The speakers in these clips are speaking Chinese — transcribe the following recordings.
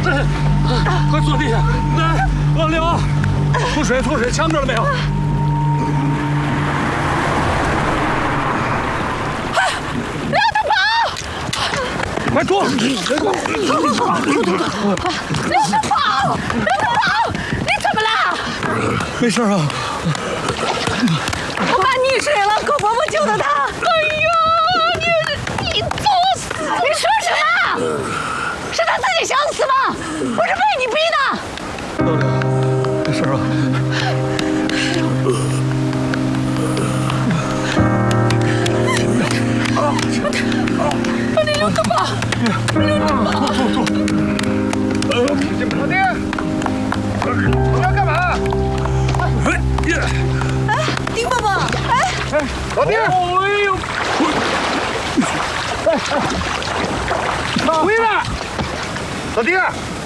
快坐地下！来，老刘，吐水，呛着了没有？ 让他跑！ 快住！ 让他跑！你怎么了？ 没事啊。 我爸溺水了，狗伯伯救的他。哎呀，你作死！你说什么？是他自己想死吗？我是被你逼的。 老刘，没事吧？ 你留着吧， 住！ 老丁，你要干嘛？ 哎，丁伯伯，哎， 老丁， 哎呦！ 回来！老丁，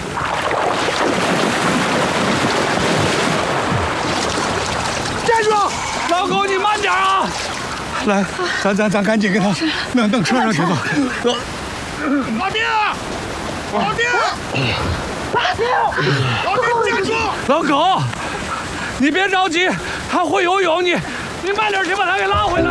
站住！ 老狗，你慢点啊！来，咱赶紧给他弄车上去吧。 老丁，老丁，站住！ 老狗，你别着急，他会游泳，你慢点去把他给拉回来。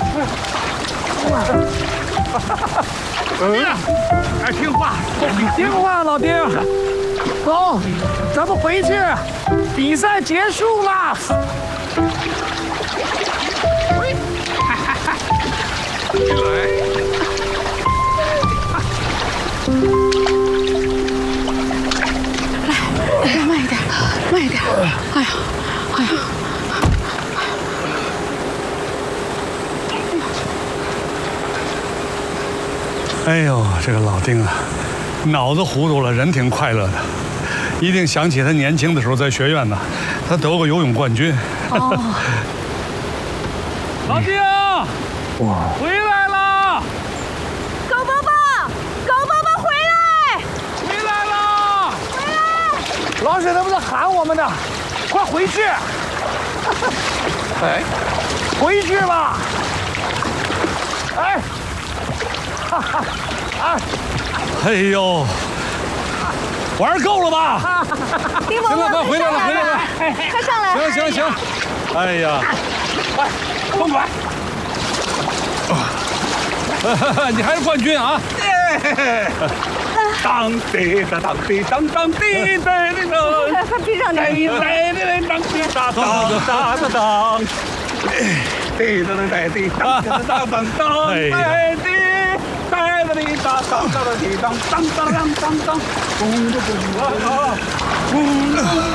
哎，听话， 听话，老丁。走，咱们回去，比赛结束了。 慢一点，慢一点。哎呀，哎呀。 哎呦，这个老丁啊，脑子糊涂了，人挺快乐的，一定想起他年轻的时候在学院呢，他得过游泳冠军。 哦， 老丁，哇，回来了！ 狗伯伯，狗伯伯回来！ 回来了！ 回来！ 老沈他们在喊我们呢，快回去！哎，回去吧！哎，哈哈， 哎呦，玩够了吧？ 丁伯伯， 快回来了，回来了！ 快上来！ 行，哎呀， 快，痛快！ 你还是冠军啊！ 当滴答当滴当当滴答滴当， 快闭上点。 滴当滴答当当当当，滴答答滴当当当当当，滴答答滴答当当滴当当当当当当，咚咚咚啊！